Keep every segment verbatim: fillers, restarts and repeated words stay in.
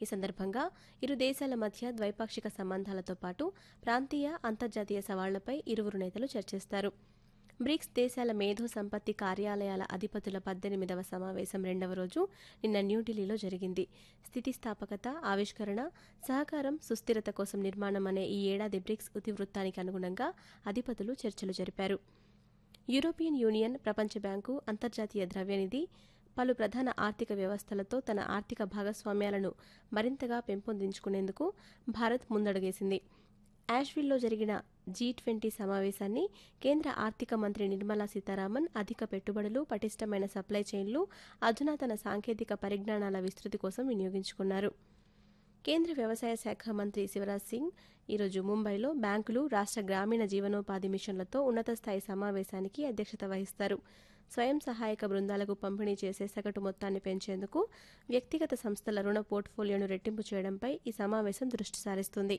ఈ సందర్భంగా ఇరు దేశాల మధ్య ద్వైపాక్షిక సంబంధాలతో పాటు ప్రాంతీయ అంతర్జాతీయ సవాళ్లపై ఇరువురు నేతలు చర్చిస్తారు. బ్రిక్స్ దేశాల మేధో సంపత్తి కార్యాలయాల అధిపతుల పద్దెనిమిదవ సమావేశం రెండవ రోజు నిన్న న్యూఢిల్లీలో జరిగింది. స్థితిస్థాపకత, ఆవిష్కరణ, సహకారం, సుస్థిరత కోసం నిర్మాణం అనే ఈ ఏడాది బ్రిక్స్ ఇతివృత్తానికి అనుగుణంగా అధిపతులు చర్చలు జరిపారు. యూరోపియన్ యూనియన్, ప్రపంచ బ్యాంకు, అంతర్జాతీయ ద్రవ్యనిధి పలు ప్రధాన ఆర్థిక వ్యవస్థలతో తన ఆర్థిక భాగస్వామ్యాలను మరింతగా పెంపొందించుకునేందుకు భారత్ ముందడుగేసింది. యాష్విల్లో జరిగిన జీ ట్వంటీ సమావేశాన్ని కేంద్ర ఆర్థిక మంత్రి నిర్మలా సీతారామన్ అధిక పెట్టుబడులు, పటిష్టమైన సప్లై చైన్లు, అధునాతన సాంకేతిక పరిజ్ఞానాల విస్తృతి కోసం వినియోగించుకున్నారు. కేంద్ర వ్యవసాయ శాఖ మంత్రి శివరాజ్ సింగ్ ఈరోజు ముంబైలో బ్యాంకులు, రాష్ట్ర గ్రామీణ జీవనోపాధి మిషన్లతో ఉన్నత స్థాయి సమావేశానికి అధ్యక్షత వహిస్తారు. స్వయం సహాయక బృందాలకు పంపిణీ చేసే సగటు మొత్తాన్ని పెంచేందుకు వ్యక్తిగత సంస్థల రుణ పోర్ట్ఫోలియోను రెట్టింపు చేయడంపై ఈ సమావేశం దృష్టి సారిస్తుంది.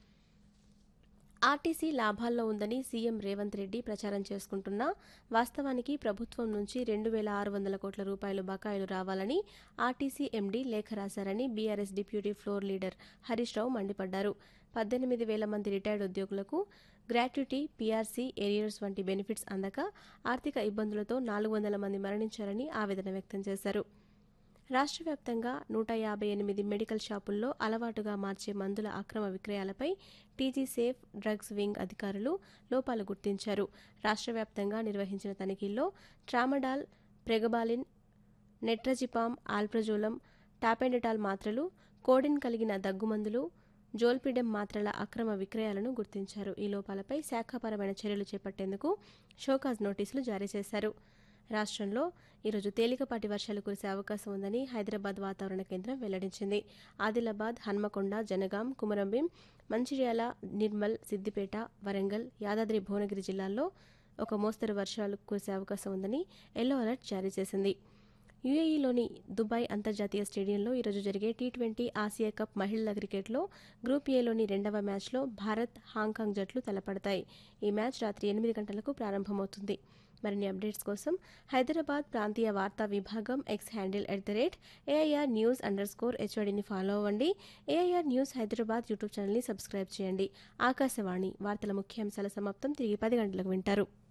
ఆర్టీసీ లాభాల్లో ఉందని సీఎం రేవంత్ రెడ్డి ప్రచారం చేసుకుంటున్నా వాస్తవానికి ప్రభుత్వం నుంచి రెండు వేల ఆరు వందల కోట్ల రూపాయలు బకాయిలు రావాలని ఆర్టీసీ ఎండీ లేఖ రాశారని BRS deputy floor leader Harish Rao మండిపడ్డారు. పద్దెనిమిది వేల మంది రిటైర్డ్ ఉద్యోగులకు గ్రాట్యుటీ, పీఆర్సీ, ఏరియర్స్ వంటి బెనిఫిట్స్ అందక ఆర్థిక ఇబ్బందులతో నాలుగు వందల మంది మరణించారని ఆవేదన వ్యక్తం చేశారు. రాష్ట్ర వ్యాప్తంగా నూట యాభై ఎనిమిది మెడికల్ షాపుల్లో అలవాటుగా మార్చే మందుల అక్రమ విక్రయాలపై టీజీ సేఫ్ డ్రగ్స్ వింగ్ అధికారులు లోపాలు గుర్తించారు. రాష్ట్ర వ్యాప్తంగా నిర్వహించిన తనిఖీల్లో ట్రామడాల్, ప్రెగబాలిన్, నెట్రజిపామ్, ఆల్ప్రజోలం, టాపెండటాల్ మాత్రలు, కోడిన్ కలిగిన దగ్గుమందులు, జోల్పిడెమ్ మాత్రల అక్రమ విక్రయాలను గుర్తించారు. ఈ లోపాలపై శాఖాపరమైన చర్యలు చేపట్టేందుకు షోకాజ్ నోటీసులు జారీ చేశారు. రాష్ట్రంలో ఈరోజు తేలికపాటి వర్షాలు కురిసే అవకాశం ఉందని హైదరాబాద్ వాతావరణ కేంద్రం వెల్లడించింది. ఆదిలాబాద్, హన్మకొండ, జనగాం, కుమరంభీం, మంచిర్యాల, నిర్మల్, సిద్దిపేట, వరంగల్, యాదాద్రి భువనగిరి జిల్లాల్లో ఒక మోస్తరు వర్షాలు కురిసే అవకాశం ఉందని ఎల్లో అలర్ట్ జారీ చేసింది. యూఏఈలోని దుబాయ్ అంతర్జాతీయ స్టేడియంలో ఈరోజు జరిగే టీ ట్వంటీ ఆసియా కప్ మహిళల క్రికెట్లో గ్రూప్ ఏలోని రెండవ మ్యాచ్లో భారత్, హాంకాంగ్ జట్లు తలపడతాయి. ఈ మ్యాచ్ రాత్రి ఎనిమిది గంటలకు ప్రారంభమవుతుంది. మరిన్ని అప్డేట్స్ కోసం హైదరాబాద్ ప్రాంతీయ వార్తా విభాగం X handle at the rate AIR news under score హెచ్వైడిని follow అవ్వండి. ఏఐఆర్ న్యూస్ హైదరాబాద్ యూట్యూబ్ ఛానల్ని సబ్స్క్రైబ్ చేయండి. ఆకాశవాణి వార్తల ముఖ్యాంశాల సమాప్తం. తిరిగి పది గంటలకు వింటారు.